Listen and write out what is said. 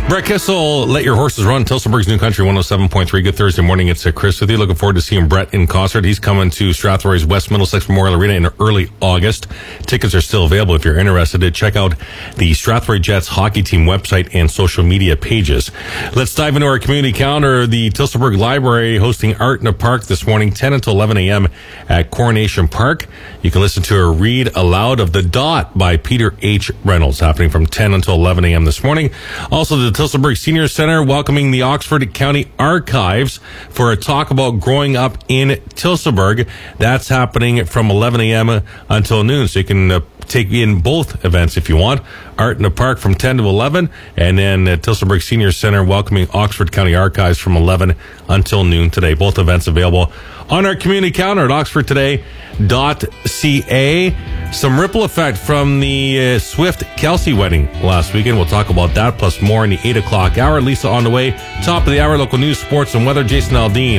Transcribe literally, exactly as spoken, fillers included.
Brett Kissel, Let Your Horses Run, Tillsonburg's New Country one oh seven point three. Good Thursday morning. It's uh, Chris with you. Looking forward to seeing Brett in concert. He's coming to Strathroy's West Middlesex Memorial Arena in early August. Tickets are still available if you're interested. Check out the Strathroy Jets hockey team website and social media pages. Let's dive into our community calendar. The Tillsonburg Library hosting Art in a Park this morning, ten until eleven a.m. at Coronation Park. You can listen to a read aloud of The Dot by Peter H. Reynolds, happening from ten until eleven a.m. this morning. Also, the Tillsonburg Senior Center welcoming the Oxford County Archives for a talk about growing up in Tillsonburg. That's happening from eleven a.m. until noon, so you can uh, take in both events if you want. Art in the Park from ten to eleven, and then uh, Tillsonburg Senior Center welcoming Oxford County Archives from eleven until noon today. Both events available on our community calendar at oxford today dot c a. Some ripple effect from the uh, Swift-Kelsey wedding last weekend. We'll talk about that, plus more in the eight o'clock hour. Lisa on the way. Top of the hour, local news, sports, and weather. Jason Aldean